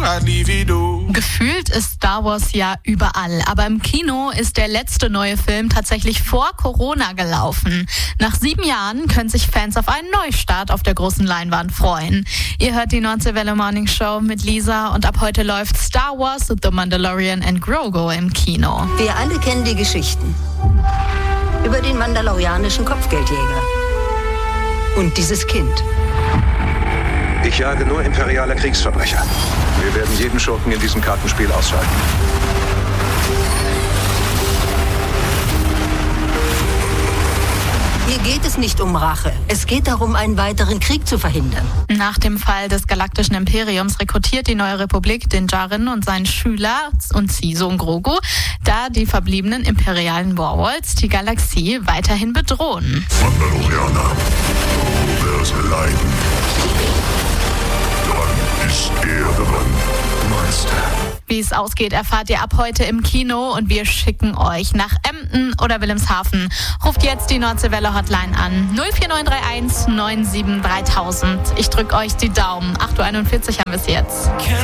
I'd leave you do. Gefühlt ist Star Wars ja überall, aber im Kino ist der letzte neue Film tatsächlich vor Corona gelaufen. Nach 7 Jahren können sich Fans auf einen Neustart auf der großen Leinwand freuen. Ihr hört die Nordsee Welle Morning Show mit Lisa und ab heute läuft Star Wars The Mandalorian and Grogu im Kino. Wir alle kennen die Geschichten über den mandalorianischen Kopfgeldjäger und dieses Kind. Ich jage nur imperiale Kriegsverbrecher. Wir werden jeden Schurken in diesem Kartenspiel ausschalten. Hier geht es nicht um Rache. Es geht darum, einen weiteren Krieg zu verhindern. Nach dem Fall des Galaktischen Imperiums rekrutiert die neue Republik den Djarin und seinen Schüler und Ziehsohn Grogu, da die verbliebenen imperialen Warlords die Galaxie weiterhin bedrohen. Mandalorianer, du wirst leiden. Dann ist er dran. Monster. Wie es ausgeht, erfahrt ihr ab heute im Kino und wir schicken euch nach Emden oder Wilhelmshaven. Ruft jetzt die Nordseewelle Hotline an 04931 97 3000. Ich drück euch die Daumen. 8.41 Uhr haben wir es jetzt.